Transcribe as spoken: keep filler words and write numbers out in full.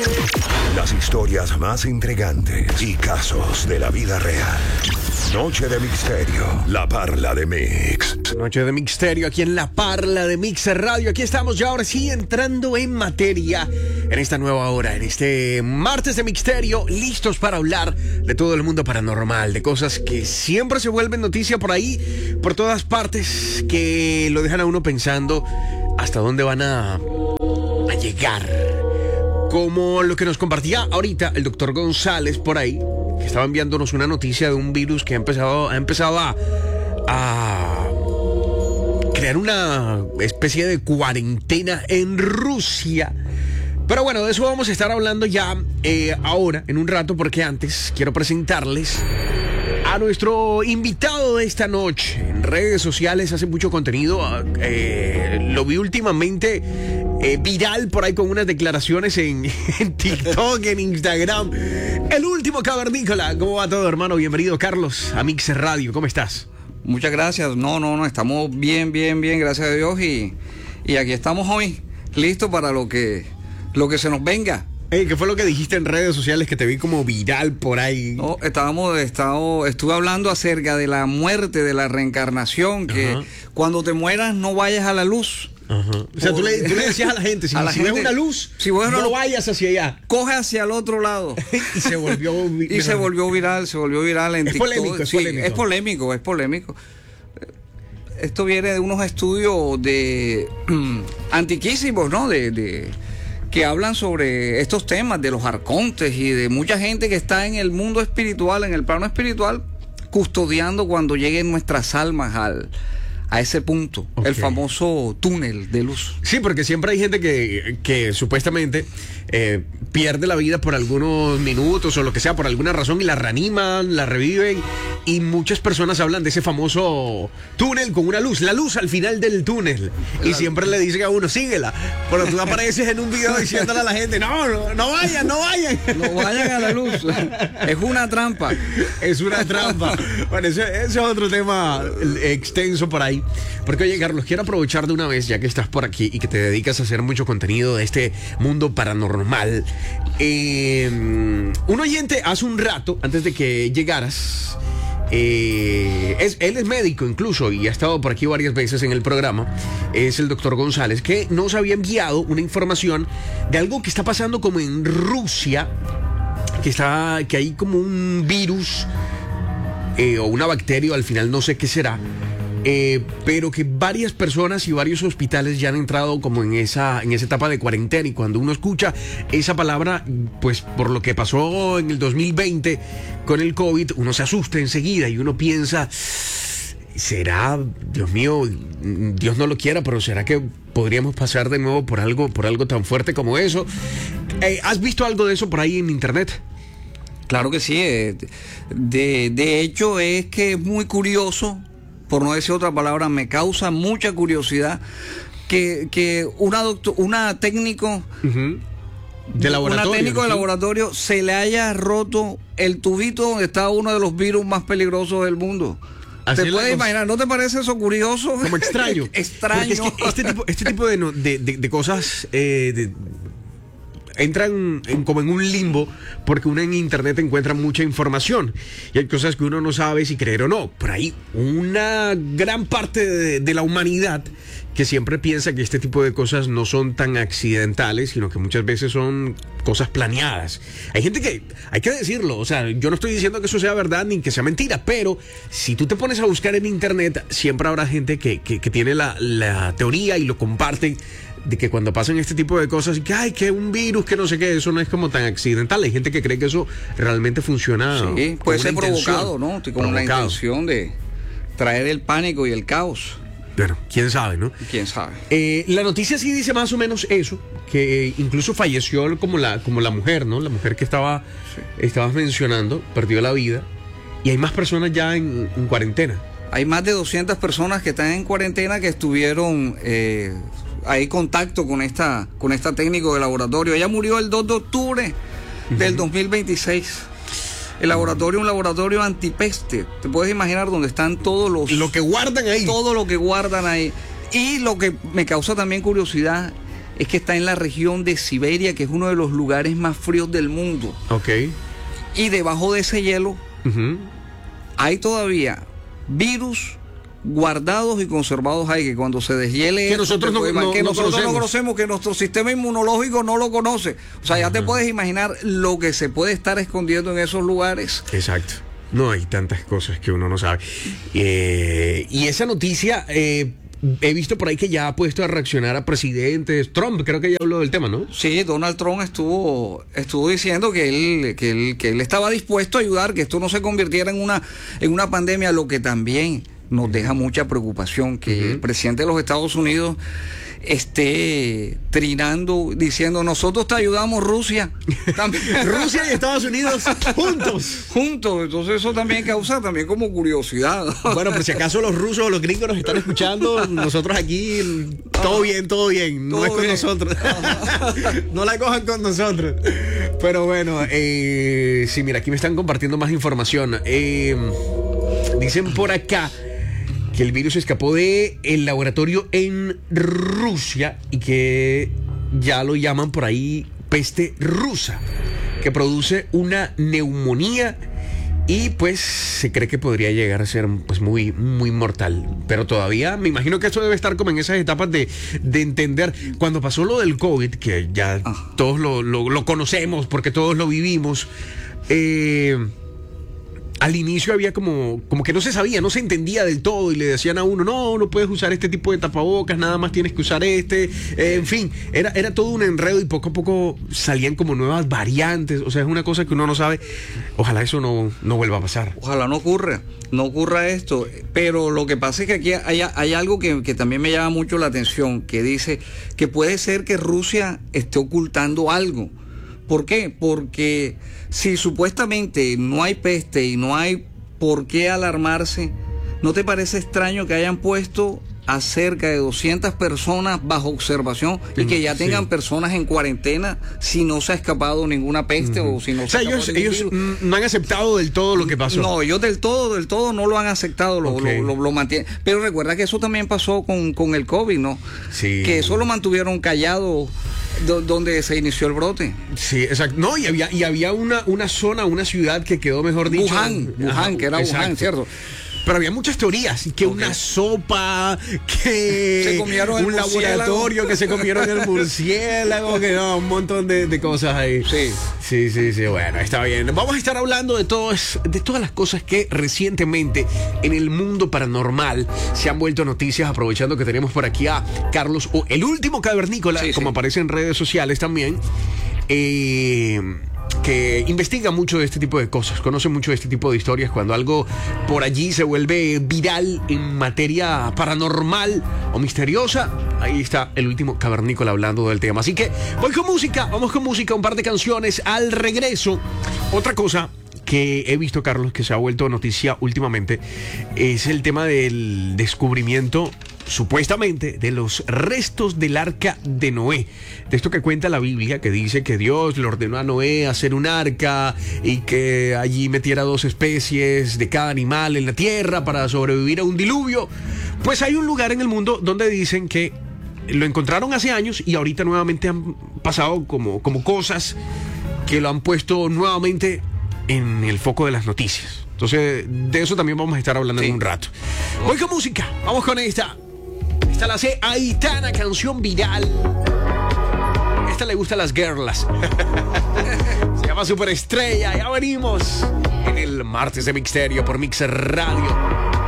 Las historias más intrigantes y casos de la vida real. Noche de Misterio, La Parla de Mix. Noche de Misterio aquí en La Parla de Mix Radio. Aquí estamos ya ahora sí entrando en materia en esta nueva hora, en este martes de Misterio, listos para hablar de todo el mundo paranormal, de cosas que siempre se vuelven noticia por ahí, por todas partes, que lo dejan a uno pensando hasta dónde van a, a llegar. Como lo que nos compartía ahorita el doctor González por ahí, que estaba enviándonos una noticia de un virus que ha empezado, ha empezado a, a crear una especie de cuarentena en Rusia. Pero bueno, de eso vamos a estar hablando ya eh, ahora, en un rato, porque antes quiero presentarles a nuestro invitado de esta noche. En redes sociales hace mucho contenido, eh, lo vi últimamente eh, viral por ahí con unas declaraciones en, en TikTok, en Instagram. El último cavernícola. ¿Cómo va todo, hermano? Bienvenido, Carlos, a Mix Radio. ¿Cómo estás? Muchas gracias. No, no, no, estamos bien, bien, bien, gracias a Dios. Y, y aquí estamos hoy, listos para lo que, lo que se nos venga. Hey, ¿qué fue lo que dijiste en redes sociales que te vi como viral por ahí? No, estábamos, estado, estuve hablando acerca de la muerte, de la reencarnación, que uh-huh. cuando te mueras no vayas a la luz. Uh-huh. O sea, tú le, tú le decías a la gente, si, a la si gente, ves una luz, si ves no una, vayas hacia allá. Coge hacia el otro lado. y se volvió viral. Y se volvió viral, se volvió viral en es TikTok. Polémico, es sí, polémico. Es polémico, es polémico. Esto viene de unos estudios de antiquísimos, ¿no? De... de que hablan sobre estos temas de los arcontes y de mucha gente que está en el mundo espiritual, en el plano espiritual, custodiando cuando lleguen nuestras almas al, a ese punto, okay. El famoso túnel de luz. Sí, porque siempre hay gente que, que supuestamente eh, pierde la vida por algunos minutos o lo que sea, por alguna razón, y la reaniman, la reviven, y muchas personas hablan de ese famoso túnel con una luz, la luz al final del túnel, y la siempre luz. Le dicen a uno, síguela, pero tú apareces en un video diciéndole a la gente, no, no, no vayan, no vayan. No vayan a la luz, es una trampa. Es una trampa. Bueno, ese, ese es otro tema extenso por ahí. Porque, oye, Carlos, quiero aprovechar de una vez, ya que estás por aquí y que te dedicas a hacer mucho contenido de este mundo paranormal. Eh, un oyente hace un rato, antes de que llegaras, eh, es, él es médico incluso y ha estado por aquí varias veces en el programa, es el doctor González, que nos había enviado una información de algo que está pasando como en Rusia, que, está, que hay como un virus eh, o una bacteria, al final no sé qué será. Eh, pero que varias personas y varios hospitales ya han entrado como en esa, en esa etapa de cuarentena, y cuando uno escucha esa palabra, pues por lo que pasó en el dos mil veinte con el COVID, uno se asusta enseguida y uno piensa, ¿será, Dios mío, Dios no lo quiera, pero será que podríamos pasar de nuevo por algo, por algo tan fuerte como eso? Eh, ¿Has visto algo de eso por ahí en internet? Claro que sí, eh, de, de hecho es que es muy curioso, por no decir otra palabra, me causa mucha curiosidad que, que una doctor, una técnico uh-huh. de laboratorio, una técnico ¿no? de laboratorio se le haya roto el tubito donde está uno de los virus más peligrosos del mundo. Así ¿Te puedes imaginar? ¿No te parece eso curioso? Como extraño. Extraño. Es que este tipo, este tipo de, de, de, de cosas eh, de, entran en, como en un limbo, porque uno en internet encuentra mucha información y hay cosas que uno no sabe si creer o no. Por ahí una gran parte de, de la humanidad que siempre piensa que este tipo de cosas no son tan accidentales, sino que muchas veces son cosas planeadas. Hay gente que, hay que decirlo, o sea, yo no estoy diciendo que eso sea verdad ni que sea mentira, pero si tú te pones a buscar en internet, siempre habrá gente que, que, que tiene la, la teoría y lo comparten, de que cuando pasan este tipo de cosas, que ay, que un virus, que no sé qué, eso no es como tan accidental. Hay gente que cree que eso realmente funciona. Sí, puede ser provocado, ¿no? Con provocado. La intención de traer el pánico y el caos. Bueno, quién sabe, ¿no? Quién sabe. Eh, la noticia sí dice más o menos eso, que incluso falleció como la, como la mujer, ¿no? La mujer que estaba, sí. estabas mencionando, perdió la vida, y hay más personas ya en, en cuarentena. Hay más de doscientas personas que están en cuarentena que estuvieron eh, ahí contacto con esta, con esta técnico de laboratorio. Ella murió el dos de octubre uh-huh. del dos mil veintiséis. El laboratorio es un laboratorio antipeste. Te puedes imaginar dónde están todos los... Lo que guardan ahí. Todo lo que guardan ahí. Y lo que me causa también curiosidad es que está en la región de Siberia, que es uno de los lugares más fríos del mundo. Ok. Y debajo de ese hielo Uh-huh. hay todavía virus guardados y conservados ahí, que cuando se deshiele Que eso, nosotros te no- puede- no- que no nosotros conocemos. no conocemos, que nuestro sistema inmunológico no lo conoce. O sea, ya te puedes imaginar lo que se puede estar escondiendo en esos lugares. Exacto. No, hay tantas cosas que uno no sabe. Eh, y esa noticia, eh, he visto por ahí que ya ha puesto a reaccionar a presidentes. Trump, creo que ya habló del tema, ¿no? Sí, Donald Trump estuvo estuvo diciendo que él que él que él estaba dispuesto a ayudar, que esto no se convirtiera en una en una pandemia, lo que también nos deja mucha preocupación que Uh-huh. el presidente de los Estados Unidos esté trinando diciendo nosotros te ayudamos, Rusia. También. Rusia y Estados Unidos juntos. Juntos, entonces eso también causa también como curiosidad. Bueno, pero si acaso los rusos o los gringos nos están escuchando, nosotros aquí, todo bien, todo bien. No Todo es con bien. nosotros. No la cojan con nosotros. Pero bueno, eh, sí, mira, aquí me están compartiendo más información. Eh, dicen por acá que el virus escapó de el laboratorio en Rusia y que ya lo llaman por ahí peste rusa, que produce una neumonía y pues se cree que podría llegar a ser pues muy, muy mortal. Pero todavía me imagino que esto debe estar como en esas etapas de, de entender. Cuando pasó lo del COVID, que ya Ah. todos lo, lo, lo conocemos porque todos lo vivimos, eh... al inicio había como, como que no se sabía, no se entendía del todo y le decían a uno, no, no puedes usar este tipo de tapabocas, nada más tienes que usar este, eh, en fin, era, era todo un enredo y poco a poco salían como nuevas variantes, o sea, es una cosa que uno no sabe, ojalá eso no, no vuelva a pasar. Ojalá no ocurra, no ocurra esto, pero lo que pasa es que aquí hay, hay algo que, que también me llama mucho la atención, que dice que puede ser que Rusia esté ocultando algo. ¿Por qué? Porque si supuestamente no hay peste y no hay por qué alarmarse, ¿no te parece extraño que hayan puesto a cerca de doscientas personas bajo observación y que ya Sí. tengan personas en cuarentena si no se ha escapado ninguna peste o si no O se sea, ha ellos, escapado ningún ellos virus? mm, no han aceptado del todo lo que pasó. No, ellos del todo, del todo no lo han aceptado, lo, Ok. lo, lo, lo mantienen. Pero recuerda que eso también pasó con, con el COVID, ¿no? Sí. Que eso lo mantuvieron callado do- donde se inició el brote. Sí, exacto. No, y había, y había una, una zona, una ciudad que quedó, mejor dicho. Wuhan, Wuhan, Ajá, que era Wuhan, exacto. ¿cierto? Pero había muchas teorías, que Ok. una sopa, que Se comieron el un murciélago. laboratorio, que se comieron el murciélago, que no, un montón de, de cosas ahí. Sí. Sí, sí, sí, bueno, está bien. Vamos a estar hablando de, todas de todas las cosas que recientemente en el mundo paranormal se han vuelto noticias, aprovechando que tenemos por aquí a Carlos, o el último cavernícola, Sí, como sí. aparece en redes sociales también, eh, que investiga mucho de este tipo de cosas, conoce mucho de este tipo de historias. Cuando algo por allí se vuelve viral en materia paranormal o misteriosa, ahí está el último cavernícola hablando del tema. Así que voy con música, vamos con música, un par de canciones al regreso. Otra cosa que he visto, Carlos, que se ha vuelto noticia últimamente, es el tema del descubrimiento, supuestamente, de los restos del arca de Noé. De esto que cuenta la Biblia, que dice que Dios le ordenó a Noé hacer un arca y que allí metiera dos especies de cada animal en la tierra para sobrevivir a un diluvio. Pues hay un lugar en el mundo donde dicen que lo encontraron hace años y ahorita nuevamente han pasado como, como cosas que lo han puesto nuevamente en el foco de las noticias. Entonces, de eso también vamos a estar hablando Sí. en un rato. Voy con música, vamos con esta. Esta la hace Aitana, canción viral. Esta le gusta a las girls. Se llama Superestrella. Ya venimos en el martes de Mixterio por Mixer Radio.